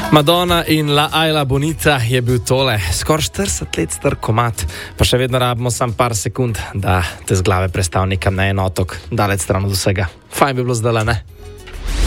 Madonna in La Isla Bonita je bil tole, skoraj 40 let star komad, pa še vedno rabimo sam par sekund, da te z glave prestav nekam na en otok, daleč stran od vsega. Fajn bi bilo zdaj, ne?